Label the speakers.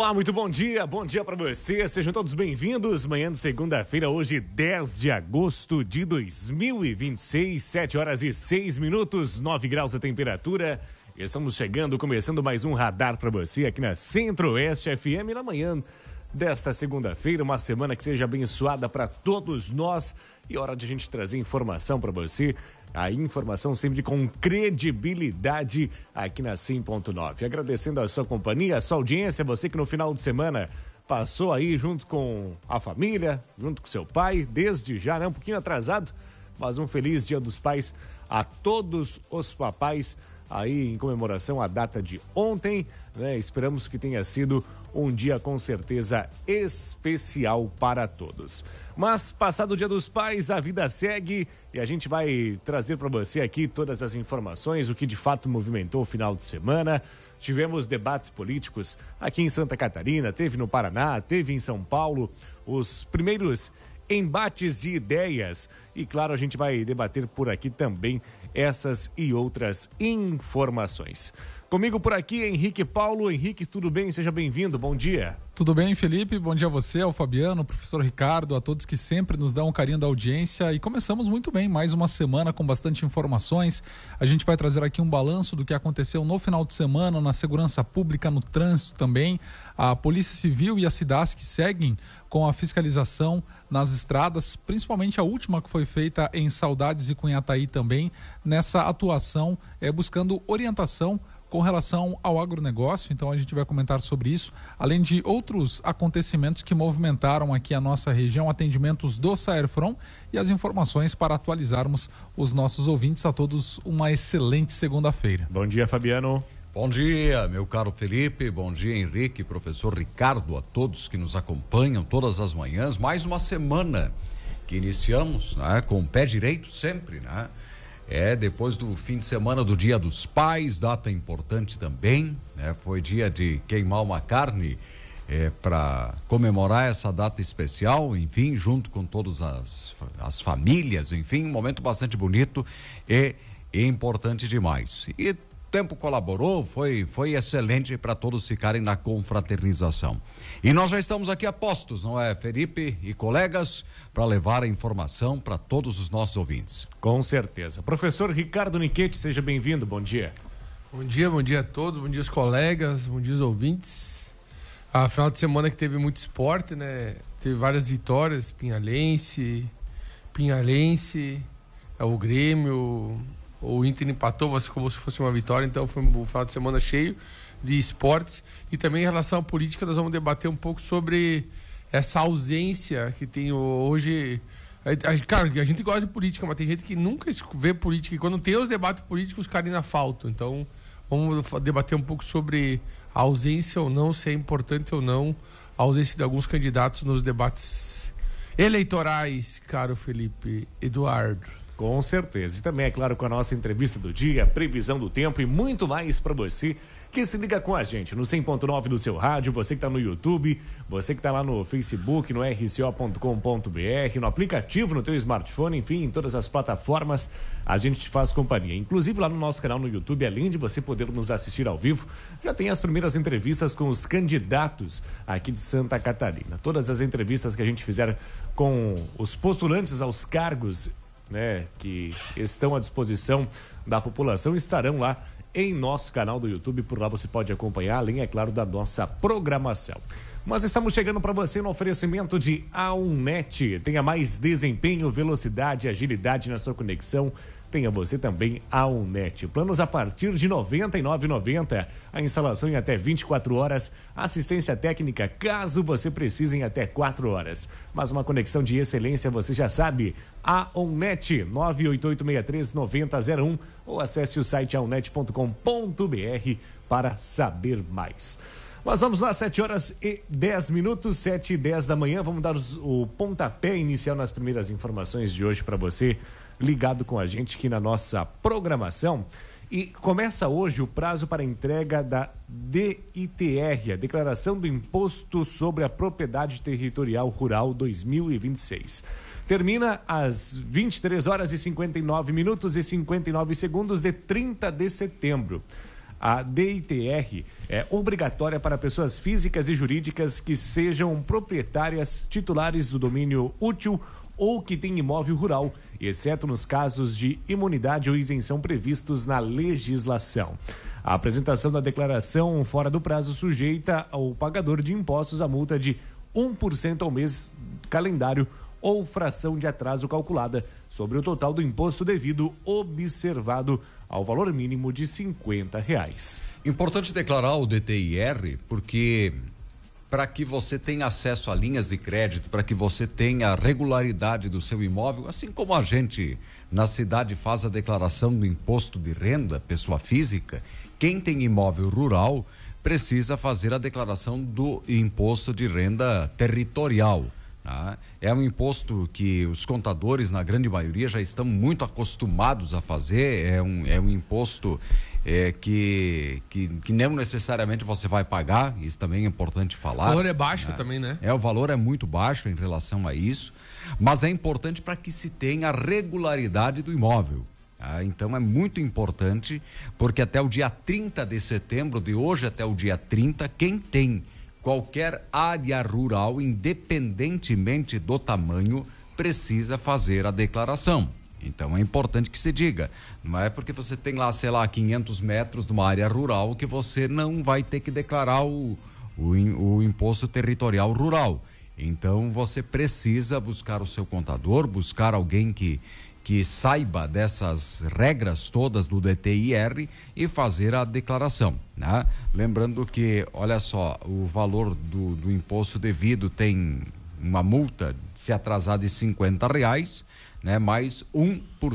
Speaker 1: Olá, muito bom dia para você, sejam todos bem-vindos. Manhã de segunda-feira, hoje 10 de agosto de 2026, 7 horas e 6 minutos, 9 graus a temperatura. Estamos chegando, começando mais um radar para você aqui na Centro-Oeste FM na manhã desta segunda-feira, uma semana que seja abençoada para todos nós e hora de a gente trazer informação para você. A informação sempre com credibilidade aqui na 100.9. Agradecendo a sua companhia, a sua audiência, você que no final de semana passou aí junto com a família, junto com seu pai, desde já, né? Um pouquinho atrasado, mas um feliz Dia dos Pais a todos os papais aí em comemoração à data de ontem, né? Esperamos que tenha sido um dia com certeza especial para todos. Mas passado o Dia dos Pais, a vida segue e a gente vai trazer para você aqui todas as informações, o que de fato movimentou o final de semana. Tivemos debates políticos aqui em Santa Catarina, teve no Paraná, teve em São Paulo, os primeiros embates de ideias. E claro, a gente vai debater por aqui também essas e outras informações. Comigo por aqui, Henrique Paulo. Henrique, tudo bem? Seja bem-vindo, bom dia.
Speaker 2: Tudo bem, Felipe? Bom dia a você, ao Fabiano, ao professor Ricardo, a todos que sempre nos dão um carinho da audiência. E começamos muito bem, mais uma semana com bastante informações. A gente vai trazer aqui um balanço do que aconteceu no final de semana, na segurança pública, no trânsito também. A Polícia Civil e a Cidasc seguem com a fiscalização nas estradas, principalmente a última que foi feita em Saudades e Cunhataí também, nessa atuação, buscando orientação com relação ao agronegócio. Então a gente vai comentar sobre isso, além de outros acontecimentos que movimentaram aqui a nossa região, atendimentos do Saerfron e as informações para atualizarmos os nossos ouvintes. A todos uma excelente segunda-feira.
Speaker 1: Bom dia, Fabiano.
Speaker 3: Bom dia, meu caro Felipe, bom dia, Henrique, professor Ricardo, a todos que nos acompanham todas as manhãs. Mais uma semana que iniciamos, né, com o pé direito sempre, né? Depois do fim de semana do Dia dos Pais, data importante também, né? Foi dia de queimar uma carne para comemorar essa data especial, enfim, junto com todas as famílias, enfim, um momento bastante bonito e importante demais. E o tempo colaborou, foi excelente para todos ficarem na confraternização. E nós já estamos aqui a postos, não é, Felipe e colegas, para levar a informação para todos os nossos ouvintes.
Speaker 1: Com certeza. Professor Ricardo Niquete, seja bem-vindo, bom dia.
Speaker 4: Bom dia a todos, bom dia aos colegas, bom dia aos ouvintes. Final de semana que teve muito esporte, né? Teve várias vitórias, Pinhalense, o Grêmio, o Inter empatou, mas como se fosse uma vitória, então foi um final de semana cheio de esportes. E também em relação à política, nós vamos debater um pouco sobre essa ausência que tem hoje. Cara, a gente gosta de política, mas tem gente que nunca vê política, e quando tem os debates políticos, os caras ainda faltam. Então, vamos debater um pouco sobre a ausência ou não, se é importante ou não a ausência de alguns candidatos nos debates eleitorais, caro Felipe Eduardo.
Speaker 1: Com certeza. E também, é claro, com a nossa entrevista do dia, previsão do tempo e muito mais para você que se liga com a gente no 100.9 do seu rádio, você que está no YouTube, você que está lá no Facebook, no rco.com.br, no aplicativo, no teu smartphone, enfim, em todas as plataformas, a gente te faz companhia. Inclusive lá no nosso canal no YouTube, além de você poder nos assistir ao vivo, já tem as primeiras entrevistas com os candidatos aqui de Santa Catarina. Todas as entrevistas que a gente fizer com os postulantes aos cargos, né, que estão à disposição da população, estarão lá em nosso canal do YouTube. Por lá você pode acompanhar, além, é claro, da nossa programação. Mas estamos chegando para você no oferecimento de A1net. Tenha mais desempenho, velocidade e agilidade na sua conexão. Tenha você também A1net. Planos a partir de R$ 99,90. A instalação em até 24 horas. Assistência técnica, caso você precise, em até 4 horas. Mas uma conexão de excelência, você já sabe. A1net, 98863-9001. Ou acesse o site aonet.com.br para saber mais. Mas vamos lá, 7 horas e 10 minutos, 7 e 10 da manhã. Vamos dar o pontapé inicial nas primeiras informações de hoje para você, ligado com a gente aqui na nossa programação. E começa hoje o prazo para entrega da DITR, a Declaração do Imposto sobre a Propriedade Territorial Rural 2026. Termina às 23 horas e 59 minutos e 59 segundos de 30 de setembro. A DITR é obrigatória para pessoas físicas e jurídicas que sejam proprietárias, titulares do domínio útil ou que têm imóvel rural, exceto nos casos de imunidade ou isenção previstos na legislação. A apresentação da declaração fora do prazo sujeita ao pagador de impostos a multa de 1% ao mês calendário ou fração de atraso calculada sobre o total do imposto devido, observado ao valor mínimo de R$50.
Speaker 3: Importante declarar o DTIR, porque para que você tenha acesso a linhas de crédito, para que você tenha a regularidade do seu imóvel, assim como a gente na cidade faz a declaração do imposto de renda, pessoa física, quem tem imóvel rural precisa fazer a declaração do imposto de renda territorial. Tá? É um imposto que os contadores, na grande maioria, já estão muito acostumados a fazer. É um imposto que não necessariamente você vai pagar. Isso também é importante falar.
Speaker 4: O valor é baixo também, né?
Speaker 3: O valor é muito baixo em relação a isso, mas é importante para que se tenha a regularidade do imóvel. Então é muito importante, porque até o dia 30 de setembro, de hoje até o dia 30, quem tem qualquer área rural, independentemente do tamanho, precisa fazer a declaração. Então é importante que se diga, não é porque você tem lá, sei lá, 500 metros de uma área rural que você não vai ter que declarar o imposto territorial rural. Então você precisa buscar o seu contador, buscar alguém que saiba dessas regras todas do DTIR e fazer a declaração, né? Lembrando que, olha só, o valor do imposto devido tem uma multa, se atrasar, de R$50, né? Mais 1%